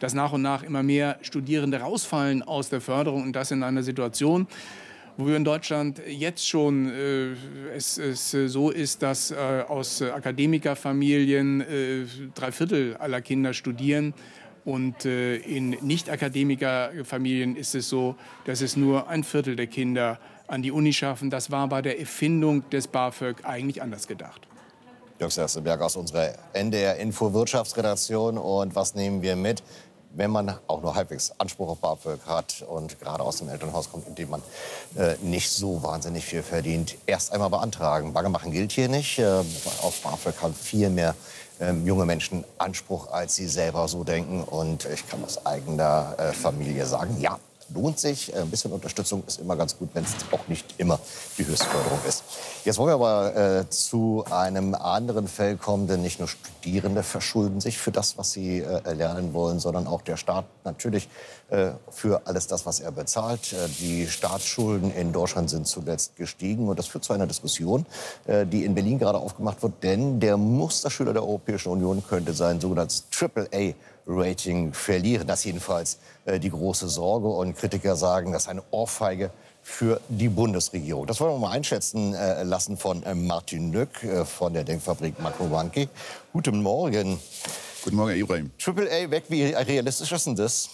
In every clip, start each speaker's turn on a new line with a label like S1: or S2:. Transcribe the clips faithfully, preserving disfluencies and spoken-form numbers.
S1: dass nach und nach immer mehr Studierende rausfallen aus der Förderung und das in einer Situation, wo wir in Deutschland jetzt schon äh, es, es so ist, dass äh, aus Akademikerfamilien äh, drei Viertel aller Kinder studieren. Und äh, in Nicht-Akademiker-Familien ist es so, dass es nur ein Viertel der Kinder an die Uni schaffen. Das war bei der Erfindung des BAföG eigentlich anders gedacht.
S2: Jörg Sesselberg aus unserer N D R-Info Wirtschaftsredaktion. Und was nehmen wir mit, wenn man auch nur halbwegs Anspruch auf BAföG hat und gerade aus dem Elternhaus kommt, in dem man äh, nicht so wahnsinnig viel verdient? Erst einmal beantragen. Bange machen gilt hier nicht. Äh, auf BAföG haben viel mehr Ähm, junge Menschen Anspruch, als sie selber so denken. Und ich kann aus eigener äh, Familie sagen, ja, lohnt sich. Ein bisschen Unterstützung ist immer ganz gut, wenn es auch nicht immer die Höchstförderung ist. Jetzt wollen wir aber äh, zu einem anderen Feld kommen, denn nicht nur Studierende verschulden sich für das, was sie äh, lernen wollen, sondern auch der Staat natürlich äh, für alles das, was er bezahlt. Äh, die Staatsschulden in Deutschland sind zuletzt gestiegen und das führt zu einer Diskussion, äh, die in Berlin gerade aufgemacht wird, denn der Musterschüler der Europäischen Union könnte sein sogenanntes Triple A Rating verlieren. Das jedenfalls äh, die große Sorge. Und Kritiker sagen, das ist eine Ohrfeige für die Bundesregierung. Das wollen wir mal einschätzen äh, lassen von äh, Martin Nück äh, von der Denkfabrik Makrobanki. Guten Morgen.
S3: Guten Morgen, Herr Ibrahim.
S2: Triple A weg, wie realistisch ist denn das?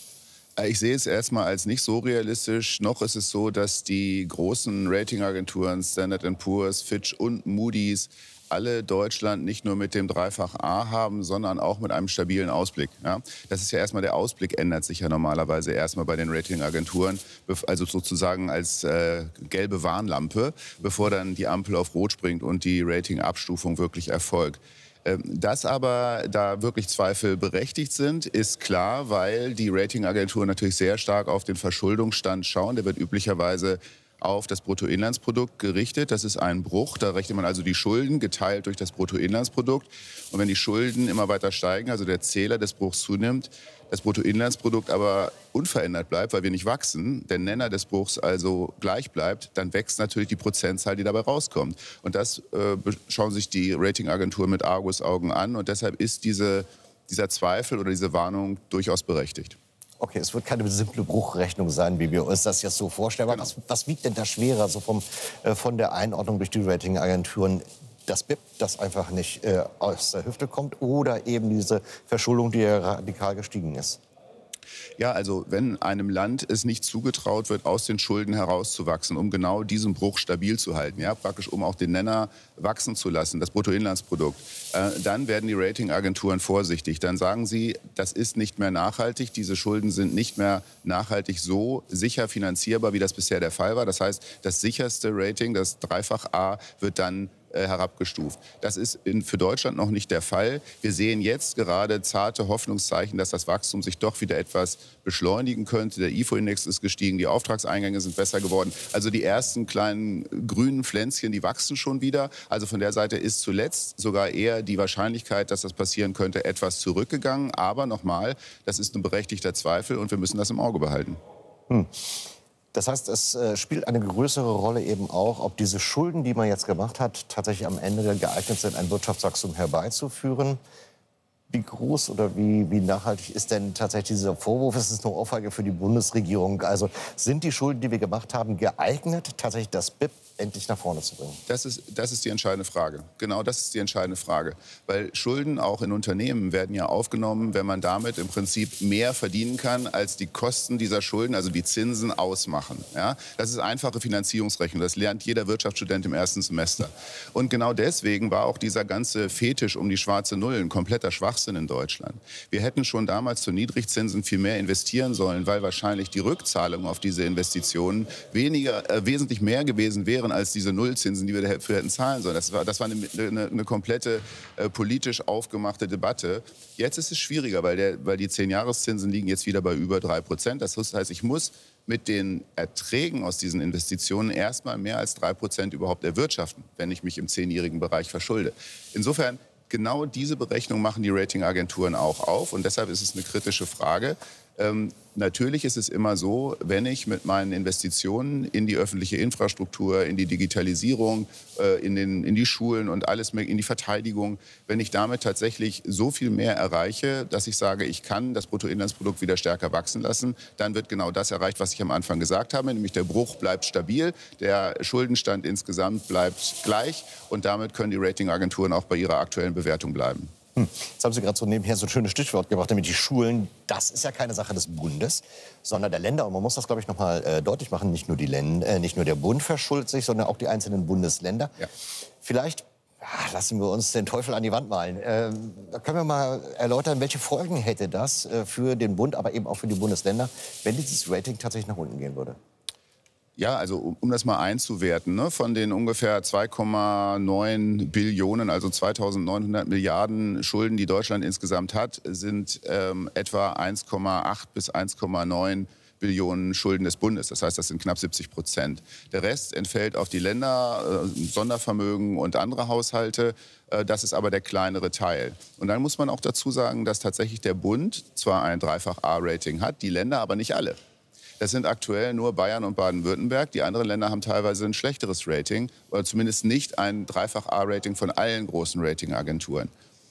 S3: Ich sehe es erstmal als nicht so realistisch. Noch ist es so, dass die großen Ratingagenturen Standard and Poor's, Fitch und Moody's alle Deutschland nicht nur mit dem Dreifach A haben, sondern auch mit einem stabilen Ausblick. Ja? Das ist ja erstmal, der Ausblick ändert sich ja normalerweise erstmal bei den Ratingagenturen, also sozusagen als äh, gelbe Warnlampe, bevor dann die Ampel auf Rot springt und die Ratingabstufung wirklich erfolgt. Dass aber da wirklich Zweifel berechtigt sind, ist klar, weil die Ratingagenturen natürlich sehr stark auf den Verschuldungsstand schauen. Der wird üblicherweise auf das Bruttoinlandsprodukt gerichtet. Das ist ein Bruch. Da rechnet man also die Schulden geteilt durch das Bruttoinlandsprodukt. Und wenn die Schulden immer weiter steigen, also der Zähler des Bruchs zunimmt, das Bruttoinlandsprodukt aber unverändert bleibt, weil wir nicht wachsen, der Nenner des Bruchs also gleich bleibt, dann wächst natürlich die Prozentzahl, die dabei rauskommt. Und das äh, schauen sich die Ratingagenturen mit Argusaugen an. Und deshalb ist diese, dieser Zweifel oder diese Warnung durchaus berechtigt.
S2: Okay, es wird keine simple Bruchrechnung sein, wie wir uns das jetzt so vorstellen. Aber
S3: Genau.
S2: was, was wiegt denn da schwerer so vom, äh, von der Einordnung durch die Ratingagenturen? Das B I P, das einfach nicht äh, aus der Hüfte kommt, oder eben diese Verschuldung, die ja radikal gestiegen ist?
S3: Ja, also wenn einem Land es nicht zugetraut wird, aus den Schulden herauszuwachsen, um genau diesen Bruch stabil zu halten, ja, praktisch um auch den Nenner wachsen zu lassen, das Bruttoinlandsprodukt, äh, dann werden die Ratingagenturen vorsichtig. Dann sagen sie, das ist nicht mehr nachhaltig, diese Schulden sind nicht mehr nachhaltig so sicher finanzierbar, wie das bisher der Fall war. Das heißt, das sicherste Rating, das Dreifach A, wird dann herabgestuft. Das ist in, für Deutschland noch nicht der Fall. Wir sehen jetzt gerade zarte Hoffnungszeichen, dass das Wachstum sich doch wieder etwas beschleunigen könnte. Der I F O-Index ist gestiegen, die Auftragseingänge sind besser geworden. Also die ersten kleinen grünen Pflänzchen, die wachsen schon wieder. Also von der Seite ist zuletzt sogar eher die Wahrscheinlichkeit, dass das passieren könnte, etwas zurückgegangen. Aber nochmal, das ist ein berechtigter Zweifel und wir müssen das im Auge behalten.
S2: Hm. Das heißt, es äh, spielt eine größere Rolle eben auch, ob diese Schulden, die man jetzt gemacht hat, tatsächlich am Ende geeignet sind, ein Wirtschaftswachstum herbeizuführen. Wie groß oder wie, wie nachhaltig ist denn tatsächlich dieser Vorwurf? Es ist eine Ohrfeige für die Bundesregierung. Also sind die Schulden, die wir gemacht haben, geeignet, tatsächlich das B I P endlich nach vorne zu bringen?
S3: Das ist, das ist die entscheidende Frage. Genau das ist die entscheidende Frage. Weil Schulden auch in Unternehmen werden ja aufgenommen, wenn man damit im Prinzip mehr verdienen kann, als die Kosten dieser Schulden, also die Zinsen, ausmachen. Ja? Das ist einfache Finanzierungsrechnung. Das lernt jeder Wirtschaftsstudent im ersten Semester. Und genau deswegen war auch dieser ganze Fetisch um die schwarze Null ein kompletter Schwachsinn in Deutschland. Wir hätten schon damals zu Niedrigzinsen viel mehr investieren sollen, weil wahrscheinlich die Rückzahlung auf diese Investitionen weniger, äh, wesentlich mehr gewesen wäre als diese Nullzinsen, die wir dafür hätten zahlen sollen. Das war, das war eine, eine, eine komplette äh, politisch aufgemachte Debatte. Jetzt ist es schwieriger, weil, der, weil die Zehn-Jahres-Zinsen liegen jetzt wieder bei über drei Prozent. Das heißt, ich muss mit den Erträgen aus diesen Investitionen erstmal mehr als drei Prozent überhaupt erwirtschaften, wenn ich mich im zehnjährigen Bereich verschulde. Insofern, genau diese Berechnung machen die Ratingagenturen auch auf. Und deshalb ist es eine kritische Frage. Ähm, natürlich ist es immer so, wenn ich mit meinen Investitionen in die öffentliche Infrastruktur, in die Digitalisierung, äh, in, den, in die Schulen und alles, in die Verteidigung, wenn ich damit tatsächlich so viel mehr erreiche, dass ich sage, ich kann das Bruttoinlandsprodukt wieder stärker wachsen lassen, dann wird genau das erreicht, was ich am Anfang gesagt habe, nämlich der Bruch bleibt stabil, der Schuldenstand insgesamt bleibt gleich und damit können die Ratingagenturen auch bei ihrer aktuellen Bewertung bleiben.
S2: Hm. Jetzt haben Sie gerade so nebenher so ein schönes Stichwort gebracht, nämlich die Schulen. Das ist ja keine Sache des Bundes, sondern der Länder. Und man muss das, glaube ich, noch mal äh, deutlich machen. Nicht nur, die Länder, äh, nicht nur der Bund verschuldet sich, sondern auch die einzelnen Bundesländer. Ja. Vielleicht ja, lassen wir uns den Teufel an die Wand malen. Äh, da können wir mal erläutern, welche Folgen hätte das äh, für den Bund, aber eben auch für die Bundesländer, wenn dieses Rating tatsächlich nach unten gehen würde?
S3: Ja, also um, um das mal einzuwerten, ne, von den ungefähr zwei Komma neun Billionen, also zweitausendneunhundert Milliarden Schulden, die Deutschland insgesamt hat, sind ähm, etwa eins Komma acht bis eins Komma neun Billionen Schulden des Bundes. Das heißt, das sind knapp siebzig Prozent. Der Rest entfällt auf die Länder, äh, Sondervermögen und andere Haushalte. Äh, das ist aber der kleinere Teil. Und dann muss man auch dazu sagen, dass tatsächlich der Bund zwar ein Dreifach-A-Rating hat, die Länder aber nicht alle. Das sind aktuell nur Bayern und Baden-Württemberg. Die anderen Länder haben teilweise ein schlechteres Rating oder zumindest nicht ein Dreifach-A-Rating von allen großen Ratingagenturen.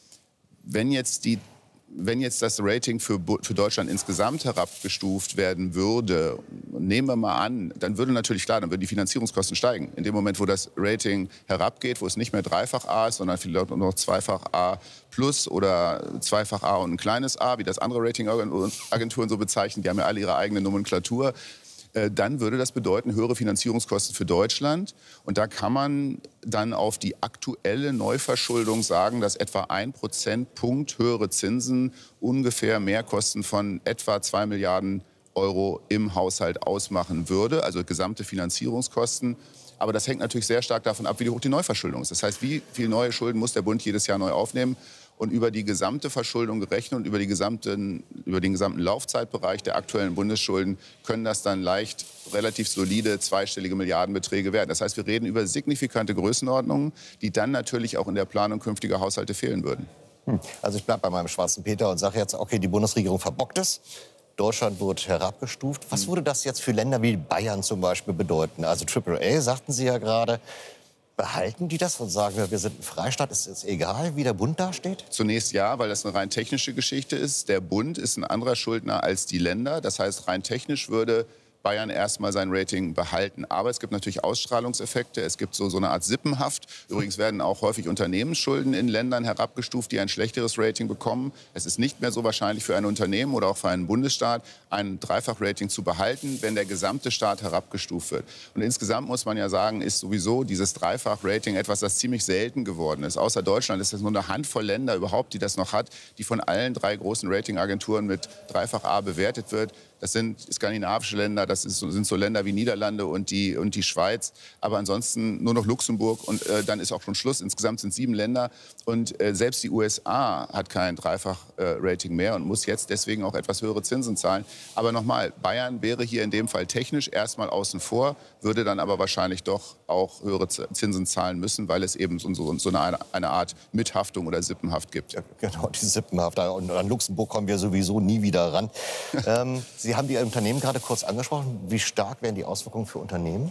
S3: Wenn jetzt die Wenn jetzt das Rating für, für Deutschland insgesamt herabgestuft werden würde, nehmen wir mal an, dann würde natürlich klar, dann würden die Finanzierungskosten steigen. In dem Moment, wo das Rating herabgeht, wo es nicht mehr dreifach A ist, sondern vielleicht nur noch zweifach A plus oder zweifach A und ein kleines A, wie das andere Ratingagenturen so bezeichnen, die haben ja alle ihre eigene Nomenklatur, dann würde das bedeuten höhere Finanzierungskosten für Deutschland. Und da kann man dann auf die aktuelle Neuverschuldung sagen, dass etwa ein Prozentpunkt höhere Zinsen ungefähr Mehrkosten von etwa zwei Milliarden Euro im Haushalt ausmachen würde, also gesamte Finanzierungskosten. Aber das hängt natürlich sehr stark davon ab, wie hoch die Neuverschuldung ist. Das heißt, wie viel neue Schulden muss der Bund jedes Jahr neu aufnehmen? Und über die gesamte Verschuldung gerechnet und über, die gesamten, über den gesamten Laufzeitbereich der aktuellen Bundesschulden können das dann leicht relativ solide zweistellige Milliardenbeträge werden. Das heißt, wir reden über signifikante Größenordnungen, die dann natürlich auch in der Planung künftiger Haushalte fehlen würden.
S2: Hm. Also ich bleibe bei meinem schwarzen Peter und sage jetzt, okay, die Bundesregierung verbockt es. Deutschland wird herabgestuft. Was würde das jetzt für Länder wie Bayern zum Beispiel bedeuten? Also Triple A, sagten Sie ja gerade. Behalten die das und sagen, wir sind ein Freistaat, ist es egal, wie der Bund dasteht?
S3: Zunächst ja, weil das eine rein technische Geschichte ist. Der Bund ist ein anderer Schuldner als die Länder. Das heißt, rein technisch würde Bayern erstmal sein Rating behalten. Aber es gibt natürlich Ausstrahlungseffekte. Es gibt so, so eine Art Sippenhaft. Übrigens werden auch häufig Unternehmensschulden in Ländern herabgestuft, die ein schlechteres Rating bekommen. Es ist nicht mehr so wahrscheinlich für ein Unternehmen oder auch für einen Bundesstaat, ein Dreifach-Rating zu behalten, wenn der gesamte Staat herabgestuft wird. Und insgesamt muss man ja sagen, ist sowieso dieses Dreifach-Rating etwas, das ziemlich selten geworden ist. Außer Deutschland ist es nur eine Handvoll Länder überhaupt, die das noch hat, die von allen drei großen Ratingagenturen mit Dreifach A bewertet wird. Das sind skandinavische Länder, das ist, sind so Länder wie Niederlande und die, und die Schweiz. Aber ansonsten nur noch Luxemburg und äh, dann ist auch schon Schluss. Insgesamt sind sieben Länder und äh, selbst die U S A hat kein Dreifach-Rating äh, mehr und muss jetzt deswegen auch etwas höhere Zinsen zahlen. Aber nochmal, Bayern wäre hier in dem Fall technisch erstmal außen vor, würde dann aber wahrscheinlich doch auch höhere Zinsen zahlen müssen, weil es eben so, so, so eine, eine Art Mithaftung oder Sippenhaft gibt.
S2: Ja, genau, die Sippenhaft. Und an Luxemburg kommen wir sowieso nie wieder ran. ähm, Sie haben die Unternehmen gerade kurz angesprochen. Wie stark wären die Auswirkungen für Unternehmen?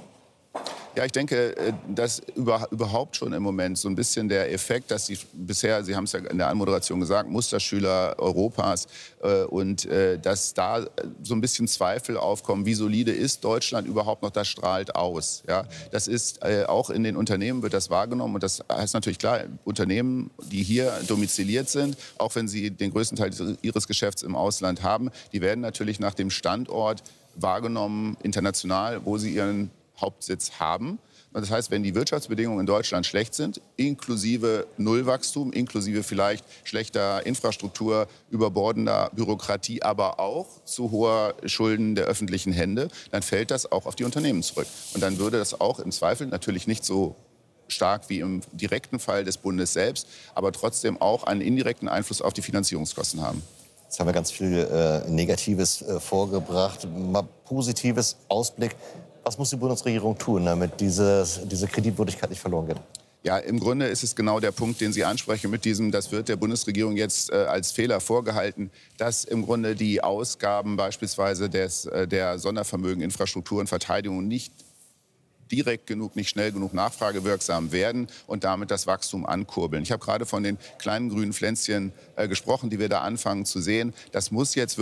S3: Ja, ich denke, dass über, überhaupt schon im Moment so ein bisschen der Effekt, dass sie bisher, Sie haben es ja in der Anmoderation gesagt, Musterschüler Europas äh, und äh, dass da so ein bisschen Zweifel aufkommen, wie solide ist Deutschland überhaupt noch, das strahlt aus. Ja? Das ist äh, auch in den Unternehmen wird das wahrgenommen und das heißt natürlich klar, Unternehmen, die hier domiziliert sind, auch wenn sie den größten Teil ihres Geschäfts im Ausland haben, die werden natürlich nach dem Standort wahrgenommen, international, wo sie ihren Hauptsitz haben. Das heißt, wenn die Wirtschaftsbedingungen in Deutschland schlecht sind, inklusive Nullwachstum, inklusive vielleicht schlechter Infrastruktur, überbordender Bürokratie, aber auch zu hoher Schulden der öffentlichen Hände, dann fällt das auch auf die Unternehmen zurück. Und dann würde das auch im Zweifel natürlich nicht so stark wie im direkten Fall des Bundes selbst, aber trotzdem auch einen indirekten Einfluss auf die Finanzierungskosten haben.
S2: Jetzt haben wir ganz viel äh, Negatives äh, vorgebracht, mal Positives, Ausblick. Was muss die Bundesregierung tun, damit diese, diese Kreditwürdigkeit nicht verloren geht?
S3: Ja, im Grunde ist es genau der Punkt, den Sie ansprechen mit diesem, das wird der Bundesregierung jetzt äh, als Fehler vorgehalten, dass im Grunde die Ausgaben beispielsweise des, äh, der Sondervermögen, Infrastruktur und Verteidigung nicht direkt genug, nicht schnell genug nachfragewirksam werden und damit das Wachstum ankurbeln. Ich habe gerade von den kleinen grünen Pflänzchen äh, gesprochen, die wir da anfangen zu sehen. Das muss jetzt